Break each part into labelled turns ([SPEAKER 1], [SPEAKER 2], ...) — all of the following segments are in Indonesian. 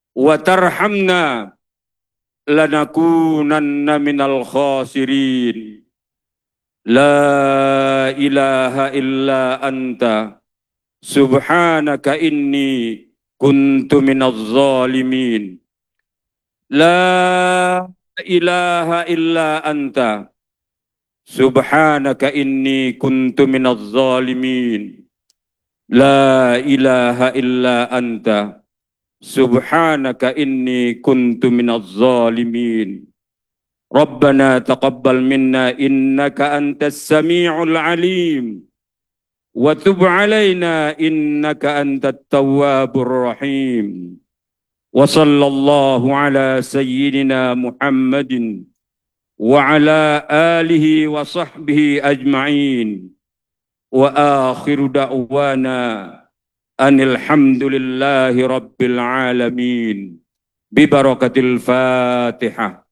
[SPEAKER 1] wa tarhamna lanakunanna minal khasirin. La ilaha illa anta subhanaka inni kuntu minaz zalimin. La ilaha illa anta subhanaka inni kuntu minaz zalimin. La ilaha illa anta subhanaka inni kuntu minaz zalimin. Rabbana taqabbal minna innaka antas sami'ul alim wa tub alaina innaka antat tawwabur rahim. Wa sallallahu ala sayyidina Muhammadin wa ala alihi wa sahbihi ajma'in. Wa akhiru da'wana anil hamdulillahi rabbil alamin. Bi barakatil Fatihah.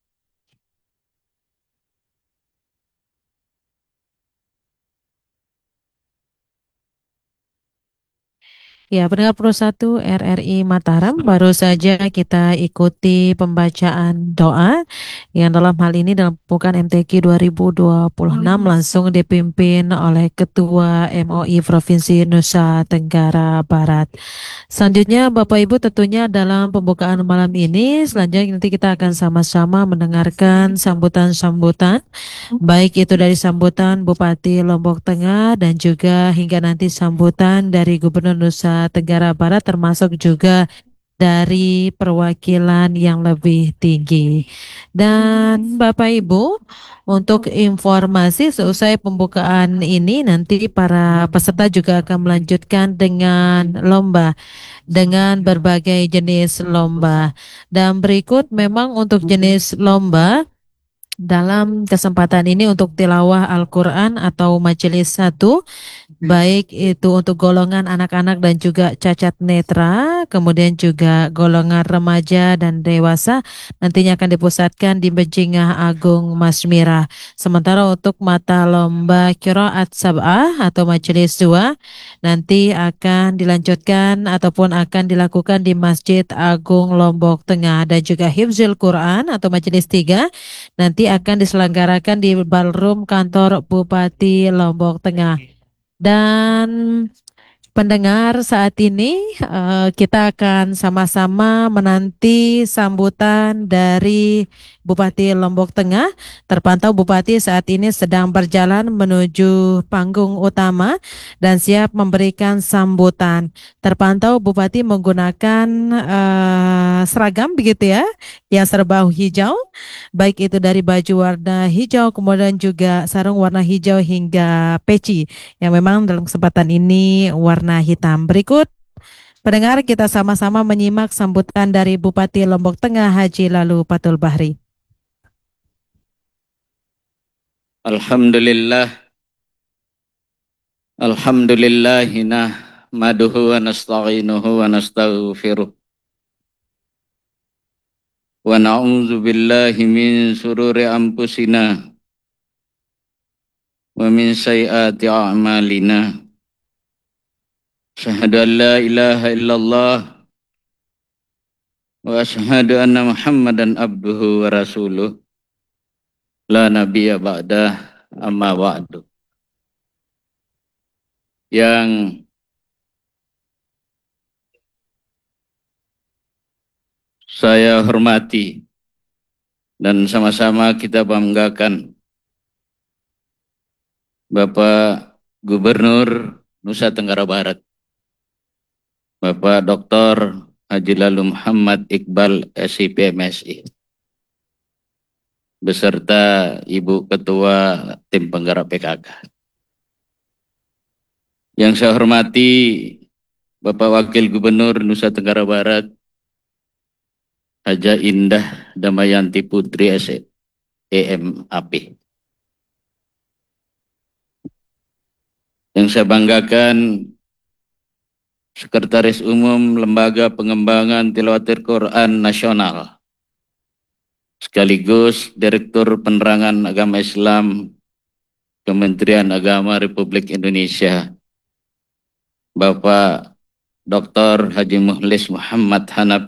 [SPEAKER 2] Ya, pendengar Pro 1 RRI Mataram, baru saja kita ikuti pembacaan doa yang dalam hal ini dalam pembukaan MTQ 2026 langsung dipimpin oleh Ketua MOI Provinsi Nusa Tenggara Barat. Selanjutnya Bapak Ibu tentunya dalam pembukaan malam ini, selanjutnya nanti kita akan sama-sama mendengarkan sambutan-sambutan baik itu dari sambutan Bupati Lombok Tengah dan juga hingga nanti sambutan dari Gubernur Nusa Tenggara Barat termasuk juga dari perwakilan yang lebih tinggi. Dan Bapak Ibu, untuk informasi seusai pembukaan ini nanti para peserta juga akan melanjutkan dengan lomba dengan berbagai jenis lomba. Dan berikut memang untuk jenis lomba dalam kesempatan ini untuk tilawah Al-Quran atau majelis satu, baik itu untuk golongan anak-anak dan juga cacat netra, kemudian juga golongan remaja dan dewasa, nantinya akan dipusatkan di Bejingah Agung Masmirah. Sementara untuk mata lomba Qiraat Sab'ah atau majelis 2, nanti akan dilanjutkan ataupun akan dilakukan di Masjid Agung Lombok Tengah, dan juga Hifzul Quran atau majelis 3 nanti akan diselenggarakan di ballroom kantor Bupati Lombok Tengah. Dan pendengar saat ini kita akan sama-sama menanti sambutan dari Bupati Lombok Tengah. Terpantau Bupati saat ini sedang berjalan menuju panggung utama dan siap memberikan sambutan. Terpantau Bupati menggunakan seragam begitu ya, yang serba hijau, baik itu dari baju warna hijau, kemudian juga sarung warna hijau hingga peci yang memang dalam kesempatan ini warna hitam. Berikut pendengar kita sama-sama menyimak sambutan dari Bupati Lombok Tengah Haji Lalu Patul Bahri.
[SPEAKER 3] Alhamdulillah, nahmaduhu wa nasta'inuhu wa nastaghfiruh wa na'udzu billahi min sururi anfusina wa min sayyiati a'malina. Asyhadu an la ilaha illallah wa asyhadu anna Muhammadan abduhu wa rasuluh. La nabiyya ba'dah, amma ba'du. Yang saya hormati dan sama-sama kita banggakan Bapak Gubernur Nusa Tenggara Barat, Bapak Dr. Haji Lalu Muhammad Iqbal SIP MSI, beserta Ibu Ketua Tim Penggerak PKK. Yang saya hormati Bapak Wakil Gubernur Nusa Tenggara Barat, Haja Indah Damayanti Putri SEMAP. Yang saya banggakan Sekretaris Umum Lembaga Pengembangan Tilawatil Quran Nasional, sekaligus Direktur Penerangan Agama Islam Kementerian Agama Republik Indonesia, Bapak Dr. Haji Mukhlis Muhammad Hanafi